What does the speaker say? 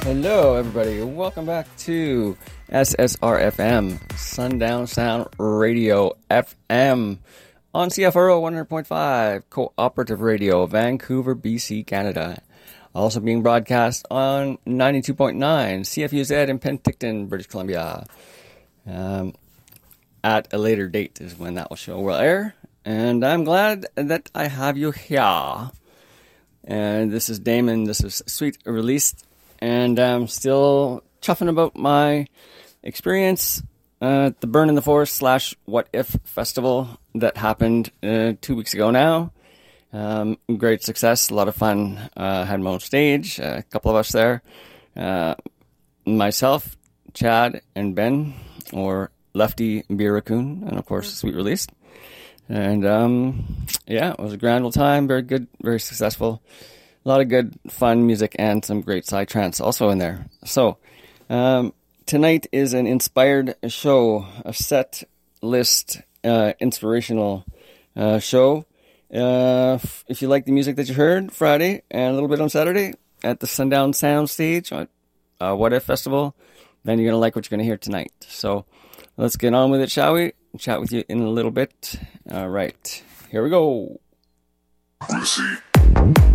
Hello, everybody. Welcome back to SSRFM, Sundown Sound Radio FM, on CFRO 100.5, Cooperative Radio, Vancouver, BC, Canada. Also being broadcast on 92.9, CFUZ in Penticton, British Columbia. At a later date is when that will air. And I'm glad that I have you here. And this is Damon. This is Sweet Released. And I'm still chuffing about my experience at the Burn in the Forest / What If Festival that happened 2 weeks ago now. Great success, a lot of fun. Had my own stage, a couple of us there. Myself, Chad, and Ben, or Lefty Beer Raccoon, and of course, Sweet Released. And yeah, it was a grand old time, very good, very successful. A lot of good, fun music and some great psytrance also in there. So, tonight is an inspired show, a set list, inspirational show. If you like the music that you heard Friday and a little bit on Saturday at the Sundown Sound Stage on What If Festival, then you're going to like what you're going to hear tonight. So, let's get on with it, shall we? Chat with you in a little bit. All right, here we go. Proceed.